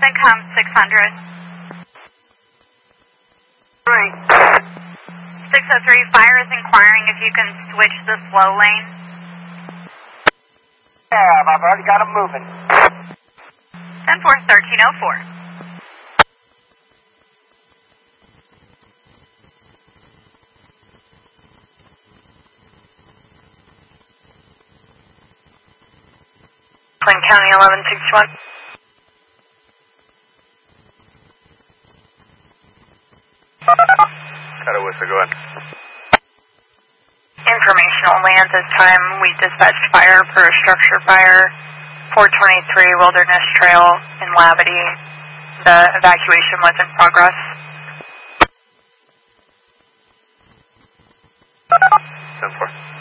Syncom 600. 603, fire is inquiring if you can switch the slow lane. Yeah, I've already got them moving. 10-4, 1304. Clinton County 1161. Catawissa, go ahead. Information only at this time. We dispatched fire for a structure fire, 423 Wilderness Trail in Labadee. The evacuation was in progress. 10-4.